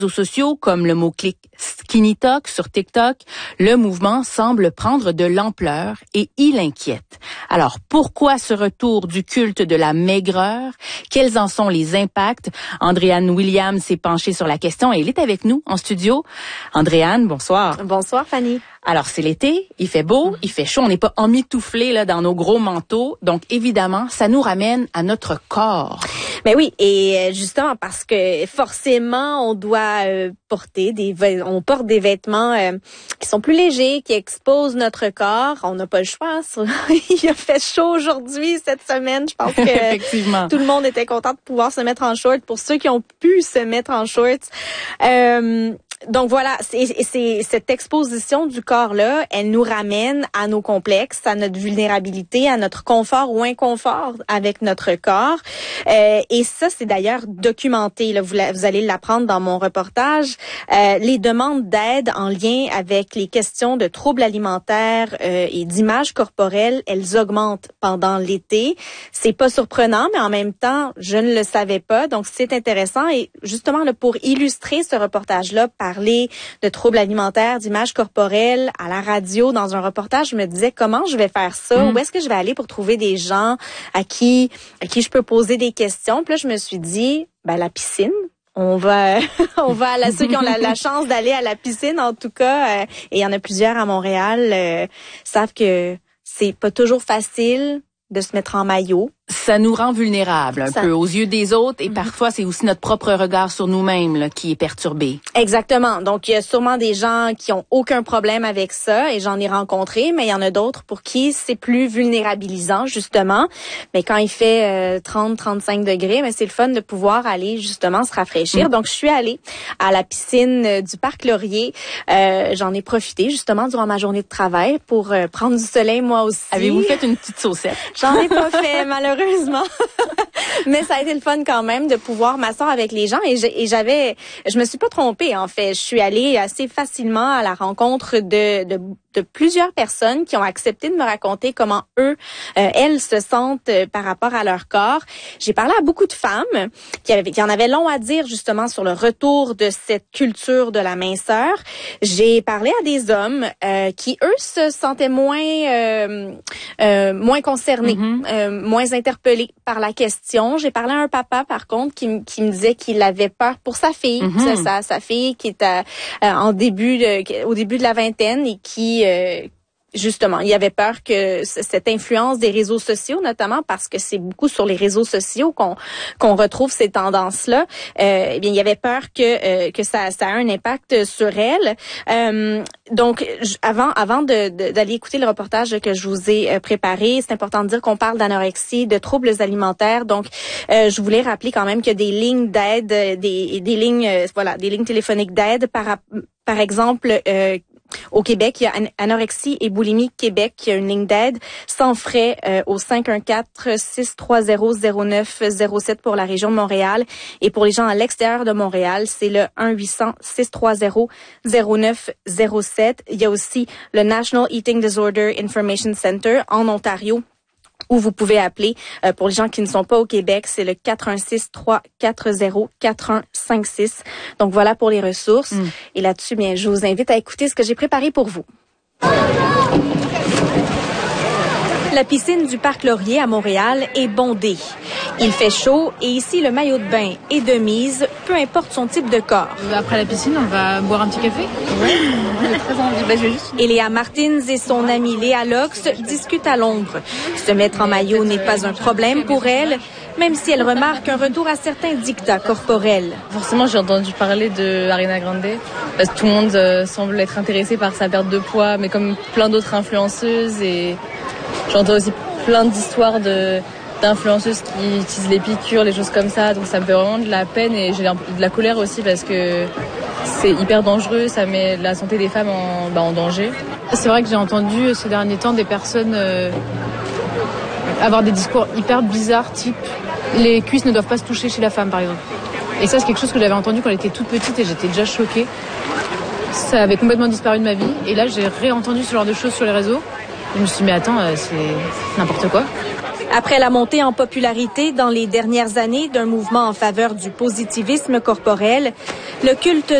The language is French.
réseaux sociaux comme le mot-clic Skinny Talk sur TikTok, le mouvement semble prendre de l'ampleur et il inquiète. Alors, pourquoi ce retour du culte de la maigreur? Quels en sont les impacts? Andréane Williams s'est penchée sur la question et elle est avec nous en studio. Andréane, bonsoir. Bonsoir, Fanny. Alors, c'est l'été, il fait beau, il fait chaud, on n'est pas emmitouflés là dans nos gros manteaux. Donc, évidemment, ça nous ramène à notre corps. Ben oui, et justement parce que forcément, on doit on porte des vêtements qui sont plus légers, qui exposent notre corps. On n'a pas le choix. Il a fait chaud aujourd'hui, cette semaine. Je pense que Effectivement. Tout le monde était content de pouvoir se mettre en short. Pour ceux qui ont pu se mettre en shorts. Donc voilà, c'est cette exposition du corps-là, elle nous ramène à nos complexes, à notre vulnérabilité, à notre confort ou inconfort avec notre corps. Et ça, c'est d'ailleurs documenté. Là, vous allez l'apprendre dans mon reportage. Les demandes d'aide en lien avec les questions de troubles alimentaires et d'image corporelle, elles augmentent pendant l'été. C'est pas surprenant, mais en même temps, je ne le savais pas. Donc, c'est intéressant. Et justement, là, pour illustrer ce reportage-là, parler de troubles alimentaires, d'image corporelle à la radio dans un reportage, je me disais comment je vais faire ça, où est-ce que je vais aller pour trouver des gens à qui je peux poser des questions. Puis là, je me suis dit, la piscine. On va ceux qui ont la chance d'aller à la piscine, en tout cas, et il y en a plusieurs à Montréal, savent que c'est pas toujours facile de se mettre en maillot. Ça nous rend vulnérables un peu aux yeux des autres et parfois c'est aussi notre propre regard sur nous-mêmes là, qui est perturbé. Exactement. Donc il y a sûrement des gens qui ont aucun problème avec ça et j'en ai rencontré, mais il y en a d'autres pour qui c'est plus vulnérabilisant justement. Mais quand il fait 30-35 degrés, mais c'est le fun de pouvoir aller justement se rafraîchir. Donc je suis allée à la piscine du Parc Laurier. J'en ai profité justement durant ma journée de travail pour prendre du soleil moi aussi. Avez-vous fait une petite saucette? J'en ai pas fait malheureusement. Mais ça a été le fun quand même de pouvoir m'asseoir avec les gens je me suis pas trompée en fait. Je suis allée assez facilement à la rencontre de plusieurs personnes qui ont accepté de me raconter comment elles se sentent par rapport à leur corps. J'ai parlé à beaucoup de femmes qui en avaient long à dire justement sur le retour de cette culture de la minceur. J'ai parlé à des hommes qui eux se sentaient moins concernés, moins interpellés par la question. J'ai parlé à un papa par contre qui me disait qu'il avait peur pour sa fille, sa fille qui est au début de la vingtaine et qui justement, il avait peur que cette influence des réseaux sociaux, notamment parce que c'est beaucoup sur les réseaux sociaux qu'on retrouve ces tendances-là. Eh bien, il avait peur que ça a un impact sur elle. Donc, avant d'aller écouter le reportage que je vous ai préparé, c'est important de dire qu'on parle d'anorexie, de troubles alimentaires. Donc, je voulais rappeler quand même qu'il y a des lignes d'aide, des lignes téléphoniques d'aide par exemple. Au Québec, il y a Anorexie et Boulimie Québec, qui a une ligne d'aide sans frais au 514-630-0907 pour la région de Montréal. Et pour les gens à l'extérieur de Montréal, c'est le 1-800-630-0907. Il y a aussi le National Eating Disorder Information Center en Ontario, où vous pouvez appeler. Pour les gens qui ne sont pas au Québec, c'est le 416-340-4156. Donc voilà pour les ressources. Et là-dessus, bien, je vous invite à écouter ce que j'ai préparé pour vous. La piscine du Parc Laurier à Montréal est bondée. Il fait chaud et ici, le maillot de bain est de mise, peu importe son type de corps. Après la piscine, on va boire un petit café. Oui, j'ai très envie. Eléa Martins et son amie Léa Lox discutent à l'ombre. Se mettre en maillot n'est pas un problème pour elle, même si elle remarque un retour à certains dictats corporels. Forcément, j'ai entendu parler de Ariana Grande, parce que tout le monde semble être intéressé par sa perte de poids, mais comme plein d'autres influenceuses. Et j'entends aussi plein d'histoires d'influenceuses qui utilisent les piqûres, les choses comme ça. Donc ça me fait vraiment de la peine et j'ai de la colère aussi parce que c'est hyper dangereux, ça met la santé des femmes en danger. C'est vrai que j'ai entendu ces derniers temps des personnes avoir des discours hyper bizarres, type les cuisses ne doivent pas se toucher chez la femme par exemple. Et ça c'est quelque chose que j'avais entendu quand elle était toute petite et j'étais déjà choquée. Ça avait complètement disparu de ma vie et là j'ai réentendu ce genre de choses sur les réseaux. Je me suis dit mais attends, c'est n'importe quoi. Après la montée en popularité dans les dernières années d'un mouvement en faveur du positivisme corporel, le culte